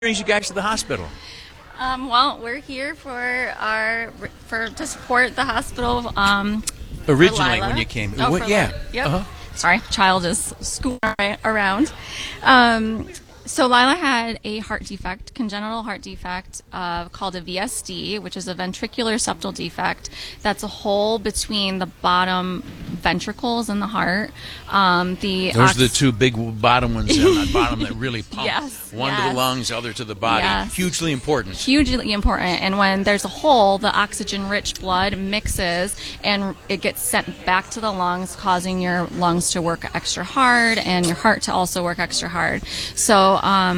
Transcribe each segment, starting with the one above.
brings you guys to the hospital? Well, we're here to support the hospital. Originally, for when you came, Oh, what, for yeah. Lila. Yep. Uh-huh. Sorry, child is scooting around. So Lila had a heart defect, congenital heart defect, called a VSD, which is a ventricular septal defect. That's a hole between the bottom ventricles in the heart. Those are the two big bottom ones on the bottom that really pump. Yes, One to the lungs, other to the body. Yes. Hugely important. Hugely important. And when there's a hole, the oxygen-rich blood mixes and it gets sent back to the lungs, causing your lungs to work extra hard and your heart to also work extra hard. So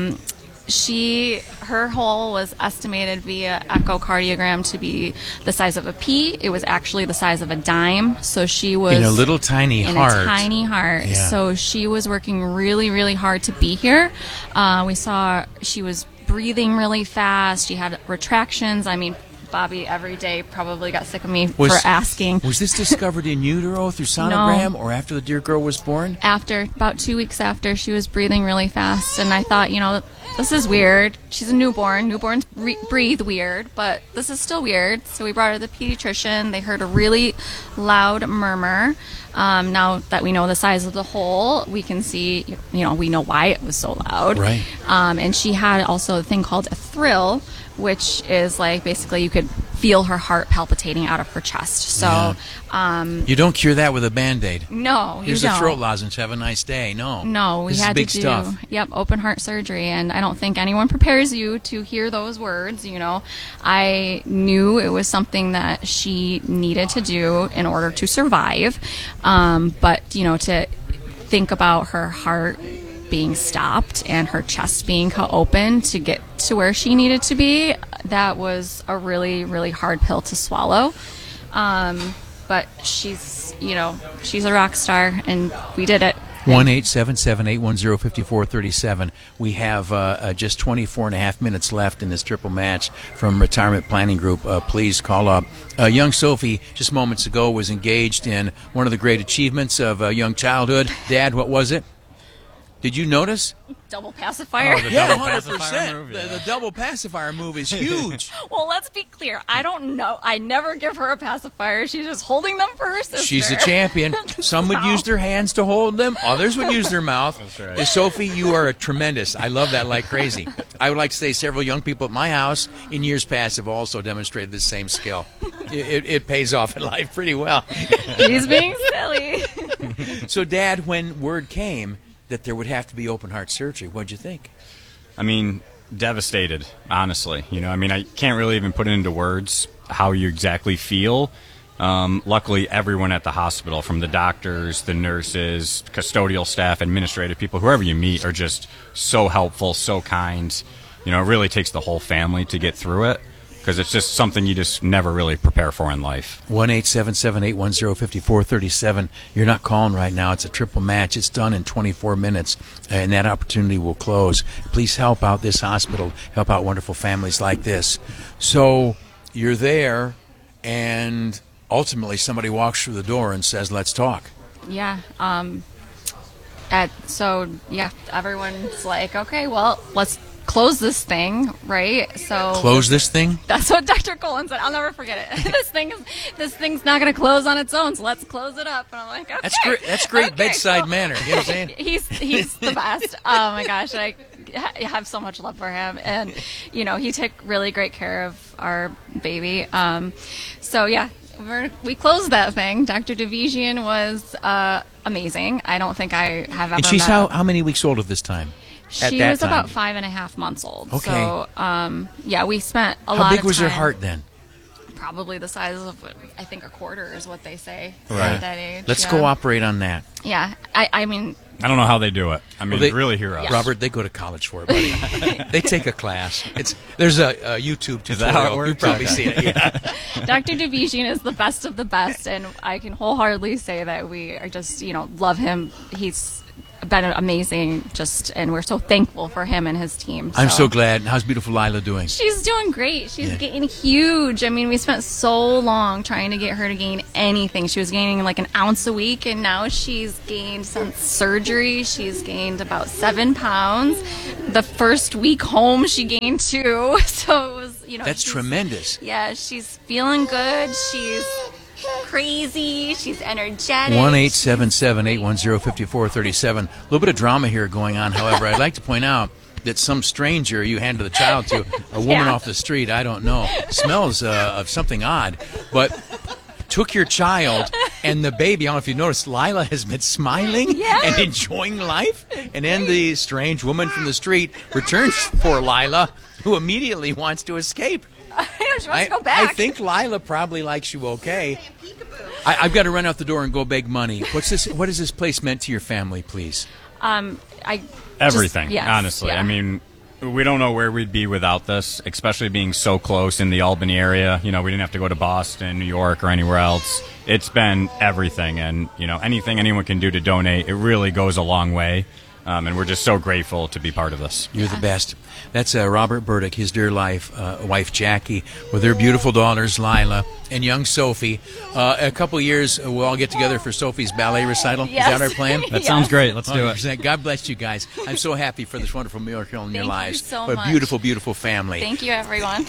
her hole was estimated via echocardiogram to be the size of a pea. It was actually the size of a dime. So she was in a little tiny heart. In a tiny heart. Yeah. So she was working really, really hard to be here. We saw she was breathing really fast. She had retractions. I mean, Bobby every day probably got sick of me for asking. Was this discovered in utero through sonogram or after the dear girl was born? After, about 2 weeks after, she was breathing really fast. And I thought, this is weird. She's a newborn. Newborns breathe weird, but this is still weird. So we brought her to the pediatrician. They heard a really loud murmur. Now that we know the size of the hole, we can see, we know why it was so loud. Right. And she had also a thing called a thrill, which is like basically you could feel her heart palpitating out of her chest. So you don't cure that with a Band-Aid. No, Here's you don't. a throat lozenge. Have a nice day. No, we this had is big to do stuff. open heart surgery, and I don't think anyone prepares you to hear those words. I knew it was something that she needed to do in order to survive, but to think about her heart being stopped and her chest being cut open to get to where she needed to be, that was a really, really hard pill to swallow. But she's a rock star, and we did it. 1-877-810-5437. We have just 24 and a half minutes left in this triple match from Retirement Planning Group. Please call up. Young Sophie, just moments ago, was engaged in one of the great achievements of young childhood. Dad, what was it? Did you notice? Double pacifier. Oh, the Yeah, double 100%. pacifier move, yeah. The double pacifier move is huge. Well, let's be clear. I don't know. I never give her a pacifier. She's just holding them for her sister. She's a champion. Some would use their hands to hold them. Others would use their mouth. That's right. Sophie, you are a tremendous. I love that like crazy. I would like to say several young people at my house in years past have also demonstrated the same skill. It pays off in life pretty well. She's being silly. So, Dad, when word came that there would have to be open heart surgery, what'd you think? I mean, devastated, honestly. I can't really even put it into words how you exactly feel. Luckily, everyone at the hospital, from the doctors, the nurses, custodial staff, administrative people, whoever you meet, are just so helpful, so kind. It really takes the whole family to get through it, because it's just something you just never really prepare for in life. 1-877-810-5437. You're not calling right now. It's a triple match. It's done in 24 minutes, and that opportunity will close. Please help out this hospital. Help out wonderful families like this. So you're there, and ultimately somebody walks through the door and says, let's talk. Yeah. Everyone's like, okay, well, let's close this thing, right? So Close this thing? that's what Dr. Colin said. I'll never forget it. This thing's not going to close on its own, so let's close it up. And I'm like, okay. That's great okay, bedside cool. manner. You know what I'm saying? He's the best. Oh my gosh, I have so much love for him, and he took really great care of our baby. So yeah, we closed that thing. Dr. Division was amazing. I don't think I have ever. And she's met how many weeks old at this time? She was about 5.5 months old. Okay. So, we spent a lot of time. How big was her heart then? Probably the size of, I think, a quarter is what they say Right. at that age. Let's cooperate on that. Yeah. I mean, I don't know how they do it. they really hear us. Robert, they go to college for it, buddy. They take a class. There's a YouTube tutorial. Is that how it works? You've probably Okay. seen it. Yeah. Dr. Division is the best of the best, and I can wholeheartedly say that we are just, love him. He's been amazing, and we're so thankful for him and his team. I'm so glad. How's beautiful Lila doing? She's doing great. She's getting huge. I mean, we spent so long trying to get her to gain anything. She was gaining like an ounce a week, and now she's gained, since surgery, she's gained about 7 pounds. The first week home, she gained 2. So it was, That's tremendous. Yeah, she's feeling good. She's crazy. She's energetic. 1-877-810-5437. A little bit of drama here going on, however. I'd like to point out that some stranger you handed the child to, a woman off the street, I don't know, smells of something odd, but took your child and the baby. I don't know if you noticed, Lila has been smiling and enjoying life, and then the strange woman from the street returns for Lila, who immediately wants to escape. She wants to go back. I think Lila probably likes you okay. I've got to run out the door and go beg money. What has this place meant to your family, please? Everything, honestly. Yeah. I mean, we don't know where we'd be without this, especially being so close in the Albany area. We didn't have to go to Boston, New York, or anywhere else. It's been everything, and, anything anyone can do to donate, it really goes a long way. And we're just so grateful to be part of this. You're the best. That's Robert Burdick, his dear wife Jackie, with their beautiful daughters Lila and young Sophie. A couple of years, we'll all get together for Sophie's ballet recital. Yes. Is that our plan? That sounds great. Let's do it. God bless you guys. I'm so happy for this wonderful miracle in your lives. Thank you so what much. A beautiful, beautiful family. Thank you, everyone.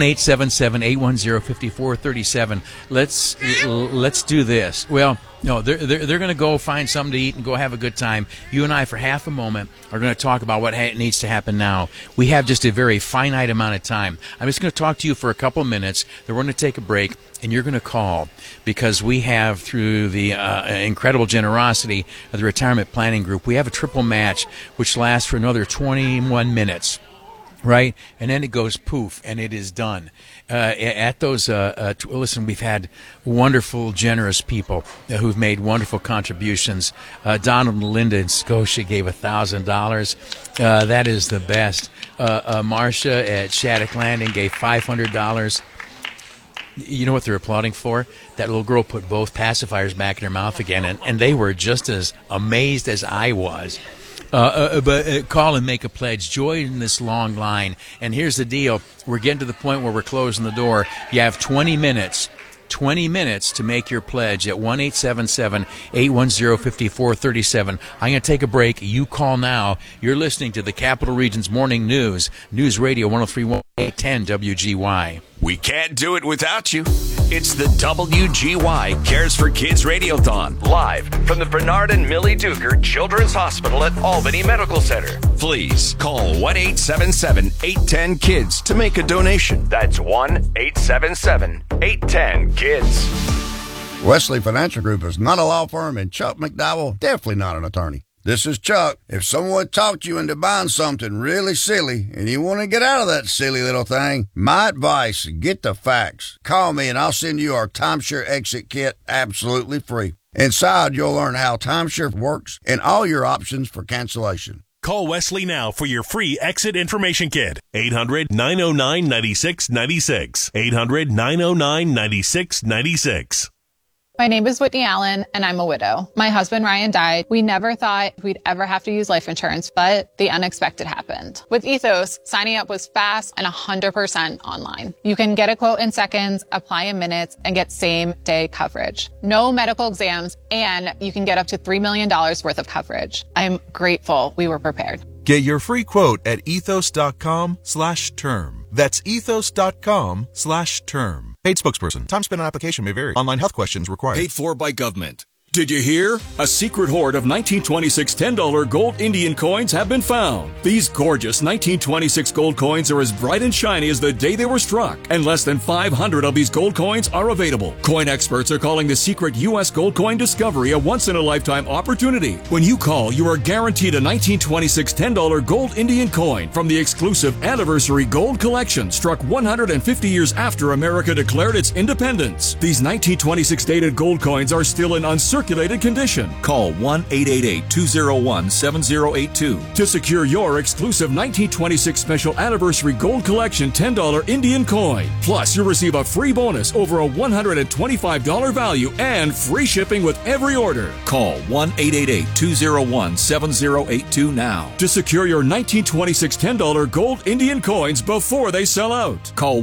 1-877-810-5437. Let's do this. Well, no, they're going to go find something to eat and go have a good time. You and I, for half a moment, are going to talk about what needs to happen now. We have just a very finite amount of time. I'm just going to talk to you for a couple of minutes. Then we're going to take a break, and you're going to call, because we have, through the incredible generosity of the Retirement Planning Group, we have a triple match which lasts for another 21 minutes. Right? And then it goes poof, and it is done. At those, listen, we've had wonderful, generous people who've made wonderful contributions. Donald and Linda in Scotia gave $1,000. That is the best. Marcia at Shattuck Landing gave $500. You know what they're applauding for? That little girl put both pacifiers back in her mouth again, and they were just as amazed as I was. But call and make a pledge. Join this long line. And here's the deal. We're getting to the point where we're closing the door. You have 20 minutes to make your pledge at 1-877-810-5437. I'm going to take a break. You call now. You're listening to the Capital Region's Morning News. News Radio 103.1 810 WGY. We can't do it without you. It's the WGY Cares for Kids Radiothon, live from the Bernard and Millie Duker Children's Hospital at Albany Medical Center. Please call 1-877-810-KIDS to make a donation. That's 1-877-810-KIDS. Wesley Financial Group is not a law firm, and Chuck McDowell definitely not an attorney. This is Chuck. If someone talked you into buying something really silly and you want to get out of that silly little thing, my advice, get the facts. Call me and I'll send you our timeshare exit kit absolutely free. Inside, you'll learn how timeshare works and all your options for cancellation. Call Wesley now for your free exit information kit. 800-909-9696. 800-909-9696. My name is Whitney Allen, and I'm a widow. My husband, Ryan, died. We never thought we'd ever have to use life insurance, but the unexpected happened. With Ethos, signing up was fast and 100% online. You can get a quote in seconds, apply in minutes, and get same-day coverage. No medical exams, and you can get up to $3 million worth of coverage. I'm grateful we were prepared. Get your free quote at ethos.com/term. That's ethos.com/term. Paid spokesperson. Time spent on application may vary. Online health questions required. Paid for by government. Did you hear? A secret hoard of 1926 $10 gold Indian coins have been found. These gorgeous 1926 gold coins are as bright and shiny as the day they were struck, and less than 500 of these gold coins are available. Coin experts are calling the secret U.S. gold coin discovery a once-in-a-lifetime opportunity. When you call, you are guaranteed a 1926 $10 gold Indian coin from the exclusive Anniversary Gold Collection, struck 150 years after America declared its independence. These 1926 dated gold coins are still in uncertain calculated condition. Call 1-888-201-7082 to secure your exclusive 1926 Special Anniversary Gold Collection $10 Indian coin. Plus, you'll receive a free bonus over a $125 value and free shipping with every order. Call 1-888-201-7082 now to secure your 1926 $10 gold Indian coins before they sell out. Call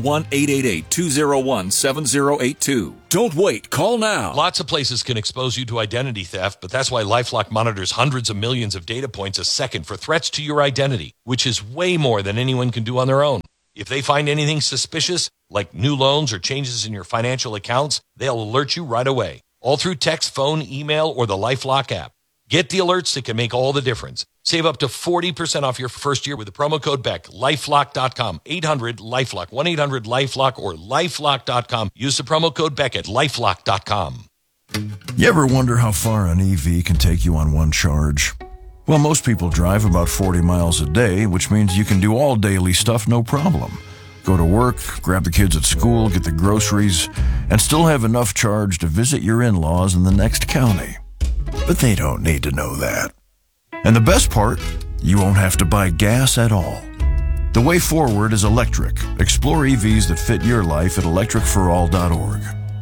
1-888-201-7082. Don't wait. Call now. Lots of places can expose you to identity theft, but that's why LifeLock monitors hundreds of millions of data points a second for threats to your identity, which is way more than anyone can do on their own. If they find anything suspicious, like new loans or changes in your financial accounts, they'll alert you right away, all through text, phone, email, or the LifeLock app. Get the alerts that can make all the difference. Save up to 40% off your first year with the promo code BECK. LifeLock.com. 800-LifeLock. 1-800-LifeLock or LifeLock.com. Use the promo code BECK at LifeLock.com. You ever wonder how far an EV can take you on one charge? Well, most people drive about 40 miles a day, which means you can do all daily stuff no problem. Go to work, grab the kids at school, get the groceries, and still have enough charge to visit your in-laws in the next county. But they don't need to know that. And the best part, you won't have to buy gas at all. The way forward is electric. Explore EVs that fit your life at electricforall.org.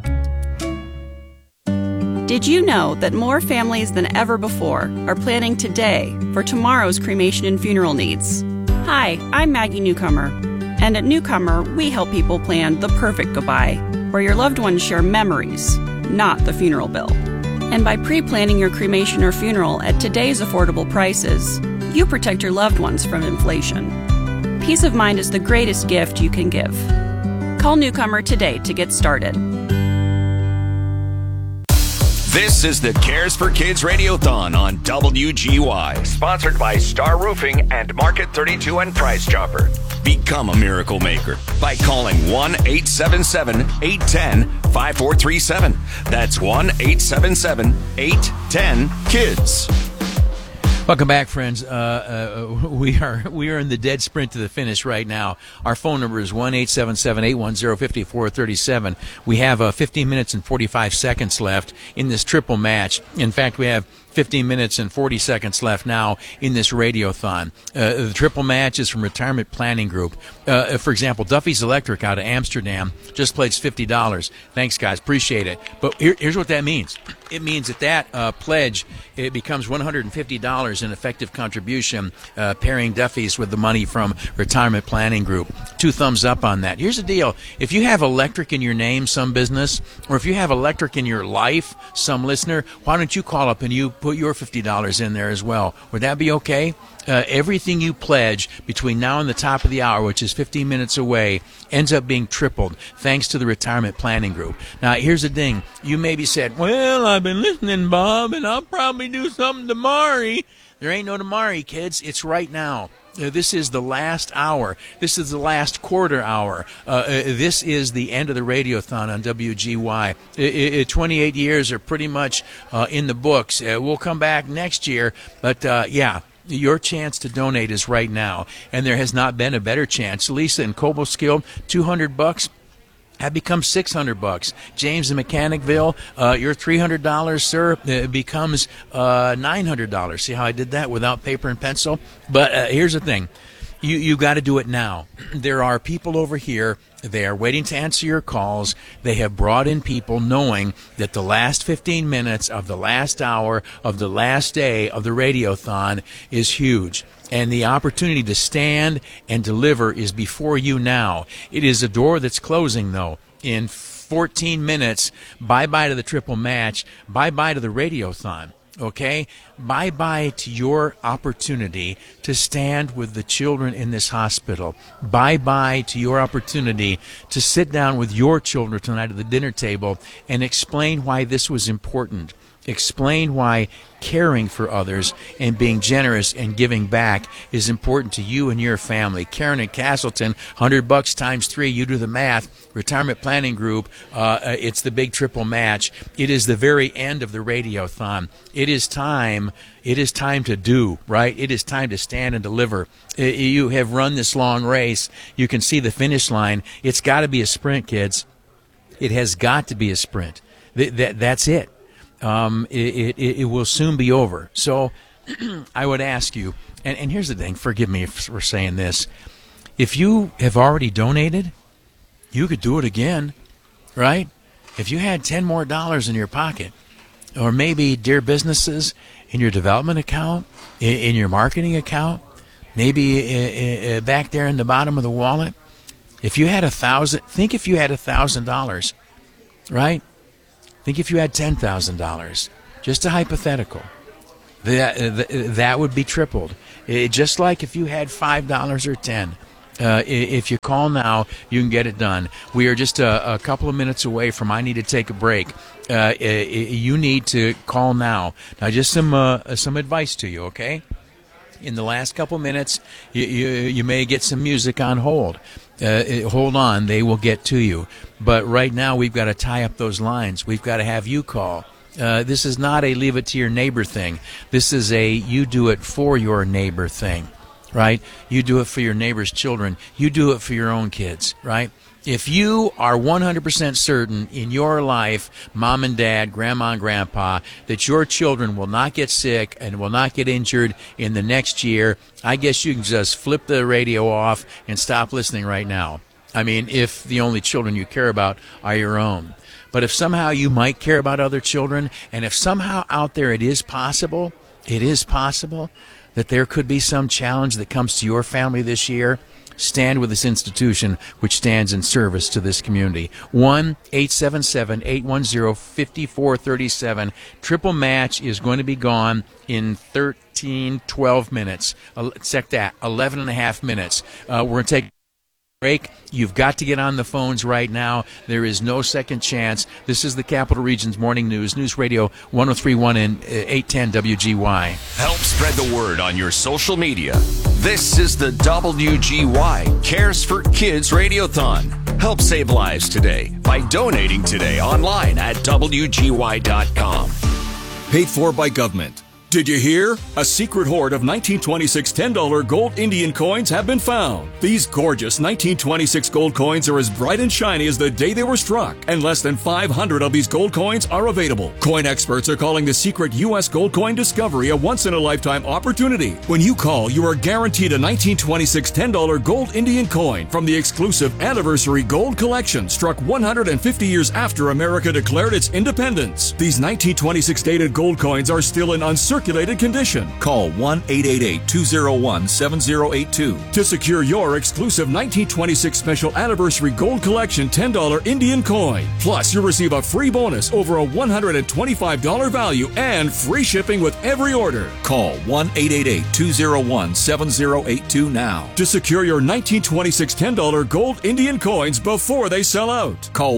Did you know that more families than ever before are planning today for tomorrow's cremation and funeral needs? Hi, I'm Maggie Newcomer. And at Newcomer, we help people plan the perfect goodbye, where your loved ones share memories, not the funeral bill. And by pre-planning your cremation or funeral at today's affordable prices, you protect your loved ones from inflation. Peace of mind is the greatest gift you can give. Call Newcomer today to get started. This is the Cares for Kids Radiothon on WGY. Sponsored by Star Roofing and Market 32 and Price Chopper. Become a miracle maker by calling 1-877-810-5437. That's 1-877-810-KIDS. Welcome back, friends. We are in the dead sprint to the finish right now. Our phone number is 1-877-810-5437. We have 15 minutes and 45 seconds left in this triple match. In fact, we have 15 minutes and 40 seconds left now in this radiothon. The triple match is from Retirement Planning Group. For example, Duffy's Electric out of Amsterdam just pledged $50. Thanks, guys. Appreciate it. But here's what that means. It means that pledge, it becomes $150 in effective contribution, pairing Duffy's with the money from Retirement Planning Group. 2 thumbs up on that. Here's the deal. If you have electric in your name, some business, or if you have electric in your life, some listener, why don't you call up and you put your $50 in there as well? Would that be okay? Everything you pledge between now and the top of the hour, which is 15 minutes away, ends up being tripled thanks to the Retirement Planning Group. Now, here's the thing. You maybe said, well, I've been listening, Bob, and I'll probably do something tomorrow. There ain't no tomorrow, kids. It's right now. This is the last hour. This is the last quarter hour. This is the end of the radiothon on WGY. 28 years are pretty much in the books. We'll come back next year, but yeah. Your chance to donate is right now, and there has not been a better chance. Lisa in Cobleskill, $200. That becomes $600. James in Mechanicville, your $300, sir, becomes $900. See how I did that without paper and pencil? But here's the thing. You got to do it now. There are people over here. They are waiting to answer your calls. They have brought in people knowing that the last 15 minutes of the last hour of the last day of the radiothon is huge. And the opportunity to stand and deliver is before you now. It is a door that's closing, though. In 14 minutes, bye-bye to the triple match. Bye-bye to the radiothon. Okay? Bye-bye to your opportunity to stand with the children in this hospital. Bye-bye to your opportunity to sit down with your children tonight at the dinner table and explain why this was important. Explain why caring for others and being generous and giving back is important to you and your family. Karen in Castleton, $100 times 3, you do the math. Retirement Planning Group, it's the big triple match. It is the very end of the radiothon. It is time to do, right? It is time to stand and deliver. You have run this long race. You can see the finish line. It's got to be a sprint, kids. It has got to be a sprint. That's it. it will soon be over. So I would ask you, and here's the thing, forgive me for saying this, if you have already donated, you could do it again, right? If you had $10 more in your pocket, or maybe, dear businesses, in your development account, in your marketing account, maybe back there in the bottom of the wallet, if you had think if you had $1,000, right? Think if you had $10,000, just a hypothetical, that would be tripled. Just like if you had $5 or $10. If you call now, you can get it done. We are just a couple of minutes away from I need to take a break. You need to call now. Now, just some advice to you, okay? In the last couple minutes, you may get some music on hold. Hold on, they will get to you. But right now, we've got to tie up those lines. We've got to have you call. This is not a leave it to your neighbor thing. This is a you do it for your neighbor thing, right? You do it for your neighbor's children. You do it for your own kids, right? If you are 100% certain in your life, mom and dad, grandma and grandpa, that your children will not get sick and will not get injured in the next year, I guess you can just flip the radio off and stop listening right now. I mean, if the only children you care about are your own. But if somehow you might care about other children, and if somehow out there it is possible that there could be some challenge that comes to your family this year, stand with this institution which stands in service to this community. 1-877-810-5437. Triple match is going to be gone in 12 minutes. Check that, 11 and a half minutes. We're going to take break. You've got to get on the phones right now. There is no second chance. This is the Capital Region's Morning News, News Radio 103.1 and 810 WGY. Help spread the word on your social media. This is the WGY Cares for Kids Radiothon. Help save lives today by donating today online at WGY.com. Paid for by government. Did you hear? A secret hoard of 1926 $10 gold Indian coins have been found. These gorgeous 1926 gold coins are as bright and shiny as the day they were struck, and less than 500 of these gold coins are available. Coin experts are calling the secret U.S. gold coin discovery a once-in-a-lifetime opportunity. When you call, you are guaranteed a 1926 $10 gold Indian coin from the exclusive Anniversary Gold Collection, struck 150 years after America declared its independence. These 1926 dated gold coins are still in uncirculated condition. Call 1-888-201-7082 to secure your exclusive 1926 Special Anniversary Gold Collection $10 Indian coin. Plus, you'll receive a free bonus over a $125 value and free shipping with every order. Call 1-888-201-7082 now to secure your 1926 $10 gold Indian coins before they sell out. Call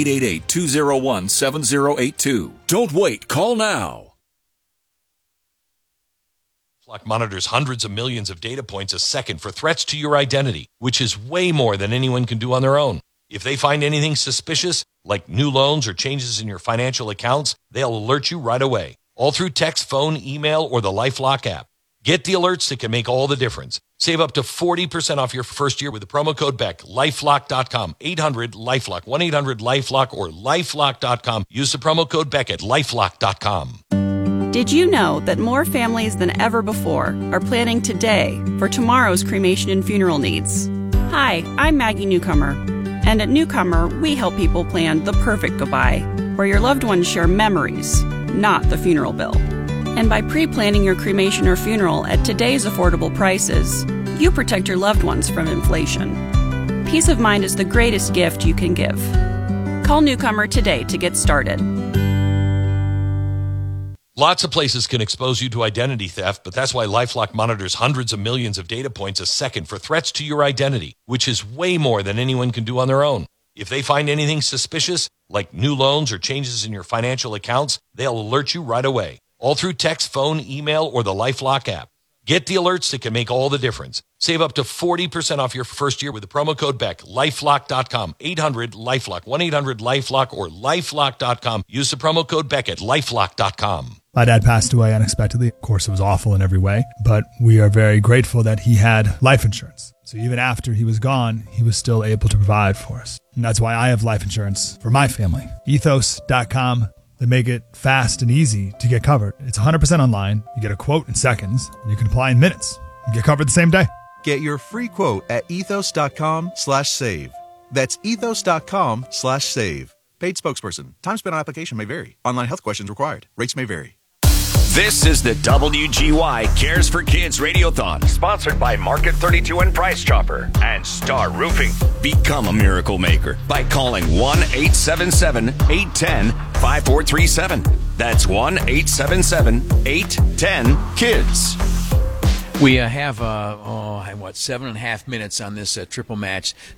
1-888-201-7082. Don't wait. Call now. LifeLock monitors hundreds of millions of data points a second for threats to your identity, which is way more than anyone can do on their own. If they find anything suspicious, like new loans or changes in your financial accounts, they'll alert you right away, all through text, phone, email, or the LifeLock app. Get the alerts that can make all the difference. Save up to 40% off your first year with the promo code BECK. LifeLock.com, 800-LifeLock, 1-800-LifeLock, or LifeLock.com. Use the promo code BECK at LifeLock.com. Did you know that more families than ever before are planning today for tomorrow's cremation and funeral needs? Hi, I'm Maggie Newcomer, and at Newcomer, we help people plan the perfect goodbye, where your loved ones share memories, not the funeral bill. And by pre-planning your cremation or funeral at today's affordable prices, you protect your loved ones from inflation. Peace of mind is the greatest gift you can give. Call Newcomer today to get started. Lots of places can expose you to identity theft, but that's why LifeLock monitors hundreds of millions of data points a second for threats to your identity, which is way more than anyone can do on their own. If they find anything suspicious, like new loans or changes in your financial accounts, they'll alert you right away, all through text, phone, email, or the LifeLock app. Get the alerts that can make all the difference. Save up to 40% off your first year with the promo code BECK. LifeLock.com, 800-LifeLock, 1-800-LifeLock, or LifeLock.com. Use the promo code BECK at LifeLock.com. My dad passed away unexpectedly. Of course, it was awful in every way, but we are very grateful that he had life insurance. So even after he was gone, he was still able to provide for us. And that's why I have life insurance for my family. Ethos.com. that make it fast and easy to get covered. It's 100% online. You get a quote in seconds, and you can apply in minutes. You get covered the same day. Get your free quote at ethos.com/save. That's ethos.com/save. Paid spokesperson. Time spent on application may vary. Online health questions required. Rates may vary. This is the WGY Cares for Kids Radiothon, sponsored by Market 32 and Price Chopper and Star Roofing. Become a miracle maker by calling 1-877-810-5437. That's 1-877-810-KIDS. We have 7.5 minutes on this triple match.